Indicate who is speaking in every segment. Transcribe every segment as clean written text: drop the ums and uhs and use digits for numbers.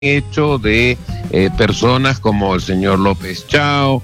Speaker 1: hecho de personas como el señor López Chao,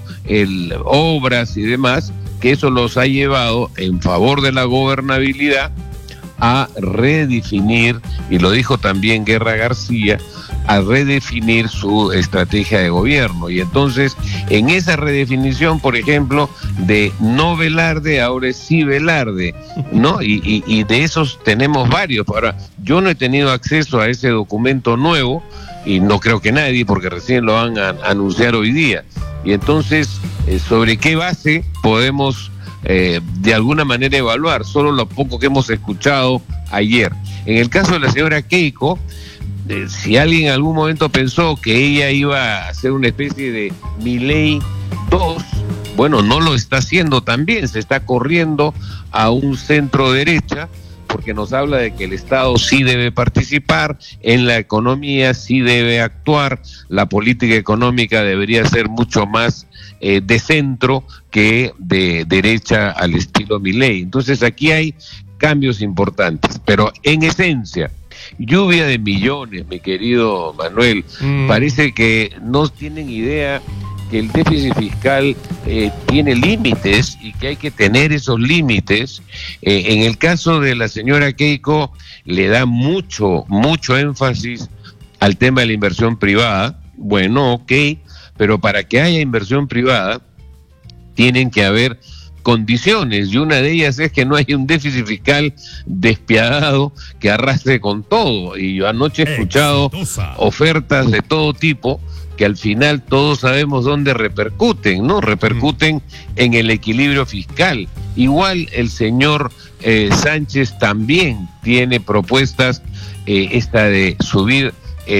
Speaker 1: Obras y demás, que eso los ha llevado en favor de la gobernabilidad a redefinir, y lo dijo también Guerra García, a redefinir su estrategia de gobierno. Y entonces, en esa redefinición, por ejemplo, de no Velarde, ahora es sí Velarde, ¿no? Y de esos tenemos varios. Ahora, yo no he tenido acceso a ese documento nuevo, y no creo que nadie, porque recién lo van a anunciar hoy día. Y entonces, ¿sobre qué base podemos de alguna manera evaluar? Solo lo poco que hemos escuchado ayer. En el caso de la señora Keiko, si alguien en algún momento pensó que ella iba a hacer una especie de Milei 2, bueno, no lo está haciendo también, se está corriendo a un centro derecha, porque nos habla de que el Estado sí debe participar en la economía, sí debe actuar, la política económica debería ser mucho más de centro que de derecha al estilo Milei. Entonces aquí hay cambios importantes, pero en esencia, lluvia de millones, mi querido Manuel. Parece que no tienen idea que el déficit fiscal tiene límites y que hay que tener esos límites. En el caso de la señora Keiko, le da mucho énfasis al tema de la inversión privada. Bueno, ok, pero para que haya inversión privada, tienen que haber condiciones, y una de ellas es que no haya un déficit fiscal despiadado que arrastre con todo. Y yo anoche he escuchado ofertas de todo tipo que al final todos sabemos dónde repercuten, ¿no? Repercuten en el equilibrio fiscal. Igual el señor Sánchez también tiene propuestas, esta de subir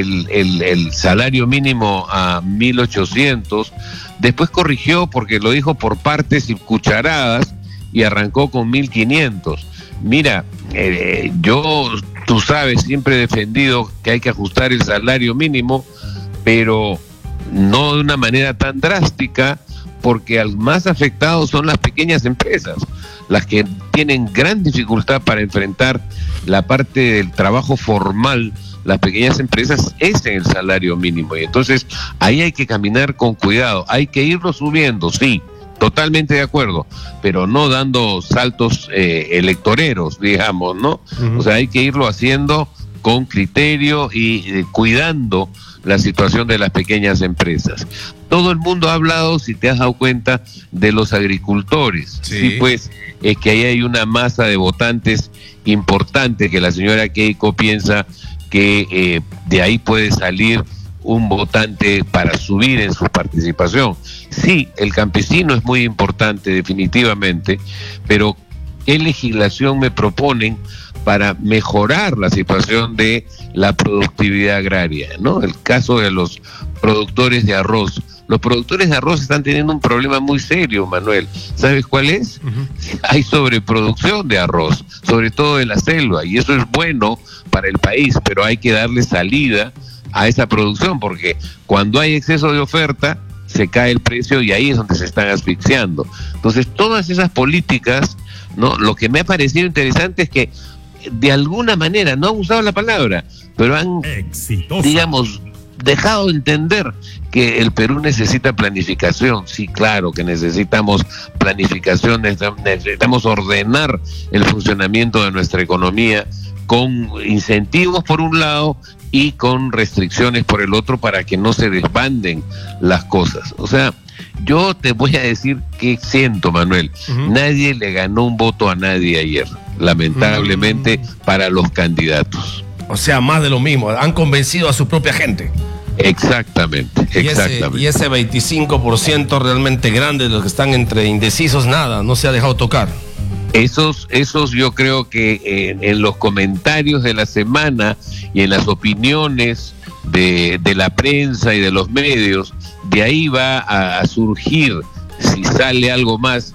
Speaker 1: el salario mínimo a 1.800, después corrigió porque lo dijo por partes y cucharadas y arrancó con 1.500. Mira, tú sabes, siempre he defendido que hay que ajustar el salario mínimo, pero no de una manera tan drástica, porque al más afectados son las pequeñas empresas, las que tienen gran dificultad para enfrentar la parte del trabajo formal. Las pequeñas empresas es en el salario mínimo, y entonces ahí hay que caminar con cuidado, hay que irlo subiendo, sí, totalmente de acuerdo, pero no dando saltos electoreros, digamos, ¿no? O sea, hay que irlo haciendo con criterio y cuidando la situación de las pequeñas empresas. Todo el mundo ha hablado, si te has dado cuenta, de los agricultores. Sí, pues es que ahí hay una masa de votantes importante que la señora Keiko piensa que de ahí puede salir un votante para subir en su participación. Sí, el campesino es muy importante definitivamente, pero ¿qué legislación me proponen para mejorar la situación de la productividad agraria, ¿no? El caso de los productores de arroz. Los productores de arroz están teniendo un problema muy serio, Manuel. ¿Sabes cuál es? Hay sobreproducción de arroz, sobre todo de la selva, y eso es bueno para el país, pero hay que darle salida a esa producción, porque cuando hay exceso de oferta, se cae el precio y ahí es donde se están asfixiando. Entonces, todas esas políticas, ¿no? Lo que me ha parecido interesante es que, de alguna manera, no han usado la palabra, pero han, digamos, dejado de entender que el Perú necesita planificación. Sí, claro que necesitamos planificación, necesitamos ordenar el funcionamiento de nuestra economía con incentivos por un lado y con restricciones por el otro, para que no se desbanden las cosas. O sea, yo te voy a decir que siento, Manuel, nadie le ganó un voto a nadie ayer, lamentablemente, para los candidatos.
Speaker 2: O sea, más de lo mismo, han convencido a su propia gente.
Speaker 1: Exactamente.
Speaker 2: Y ese 25% realmente grande de los que están entre indecisos, nada, no se ha dejado tocar.
Speaker 1: Esos yo creo que en los comentarios de la semana y en las opiniones de la prensa y de los medios, de ahí va a surgir, si sale algo más,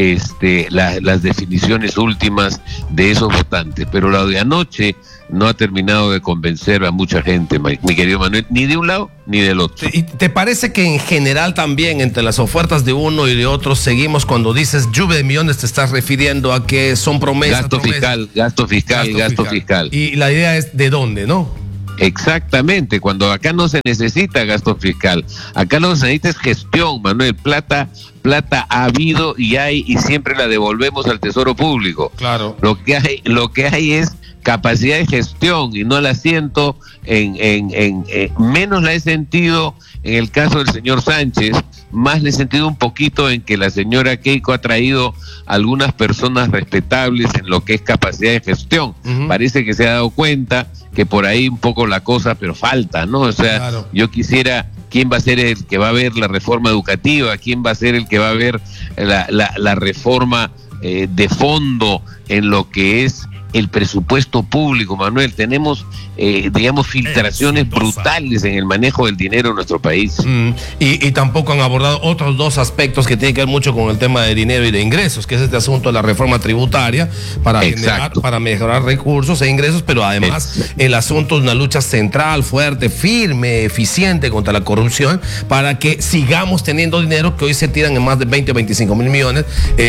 Speaker 1: las definiciones últimas de esos votantes. Pero lo de anoche no ha terminado de convencer a mucha gente, mi querido Manuel, ni de un lado ni del otro.
Speaker 2: ¿Y te parece que en general también entre las ofertas de uno y de otro seguimos, cuando dices lluvia de millones, te estás refiriendo a que son promesas?
Speaker 1: Gasto fiscal.
Speaker 2: Y la idea es de dónde, ¿no?
Speaker 1: Exactamente, cuando acá no se necesita gasto fiscal, acá lo que se necesita es gestión, Manuel. Plata ha habido y hay, y siempre la devolvemos al Tesoro Público.
Speaker 2: Claro.
Speaker 1: Lo que hay es capacidad de gestión, y no la siento menos la he sentido en el caso del señor Sánchez, más le he sentido un poquito en que la señora Keiko ha traído algunas personas respetables en lo que es capacidad de gestión. Parece que se ha dado cuenta que por ahí un poco la cosa, pero falta, ¿no? O sea, claro. Yo quisiera, ¿quién va a ser el que va a ver la reforma educativa? ¿Quién va a ser el que va a ver la reforma de fondo en lo que es el presupuesto público, Manuel? Tenemos, digamos, filtraciones brutales en el manejo del dinero en nuestro país.
Speaker 2: Y tampoco han abordado otros dos aspectos que tienen que ver mucho con el tema de dinero y de ingresos, que es este asunto de la reforma tributaria para mejorar recursos e ingresos, pero además el asunto es una lucha central, fuerte, firme, eficiente contra la corrupción, para que sigamos teniendo dinero que hoy se tiran en más de 20 o 25 mil millones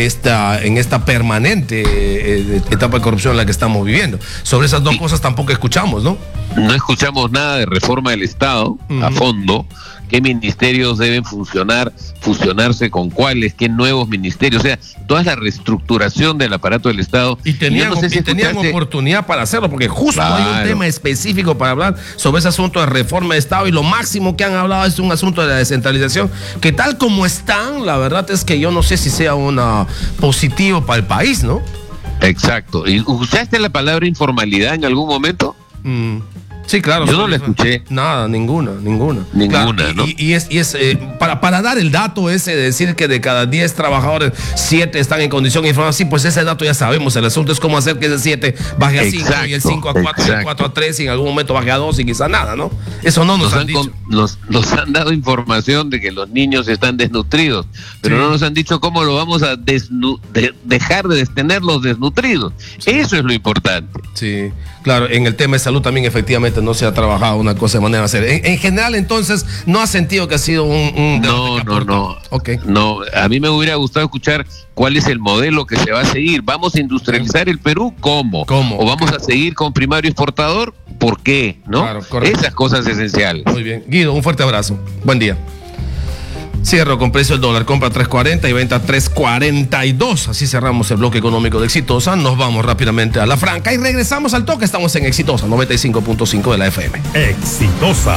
Speaker 2: en esta permanente etapa de corrupción en la que estamos viviendo. Sobre esas dos cosas tampoco escuchamos, ¿no?
Speaker 1: No escuchamos nada de reforma del Estado a fondo. ¿Qué ministerios deben fusionarse con cuáles? ¿Qué nuevos ministerios? O sea, toda la reestructuración del aparato del Estado.
Speaker 2: Y tenían oportunidad para hacerlo, porque justo hay un tema específico para hablar sobre ese asunto de reforma de Estado, y lo máximo que han hablado es un asunto de la descentralización, que tal como están, la verdad es que yo no sé si sea una positivo para el país, ¿no?
Speaker 1: Exacto. ¿Y usaste la palabra informalidad en algún momento?
Speaker 2: Sí, claro.
Speaker 1: Yo no la escuché.
Speaker 2: Nada, ninguna.
Speaker 1: Claro, ¿no?
Speaker 2: Y es para dar el dato ese de decir que de cada 10 trabajadores, 7 están en condición informal. Sí, pues ese dato ya sabemos. El asunto es cómo hacer que ese 7 baje a 5 y el 5 a 4 y el 4 a 3 y en algún momento baje a 2 y quizá nada, ¿no? Eso no nos han dicho.
Speaker 1: Nos han dado información de que los niños están desnutridos, pero no nos han dicho cómo lo vamos a dejar de tenerlos desnutridos. Eso es lo importante.
Speaker 2: Sí, claro. En el tema de salud también efectivamente no se ha trabajado una cosa de manera de hacer. En general, entonces, ¿no ha sentido que ha sido un
Speaker 1: No.
Speaker 2: Okay.
Speaker 1: No, a mí me hubiera gustado escuchar cuál es el modelo que se va a seguir. ¿Vamos a industrializar el Perú? ¿Cómo? ¿O vamos a seguir con primario exportador? ¿Por qué? ¿No? Claro, esas cosas esenciales.
Speaker 2: Muy bien. Guido, un fuerte abrazo. Buen día. Cierro con precio del dólar, compra 3.40 y venta 3.42. Así cerramos el bloque económico de Exitosa. Nos vamos rápidamente a la franca y regresamos al toque. Estamos en Exitosa 95.5 de la FM.
Speaker 3: Exitosa.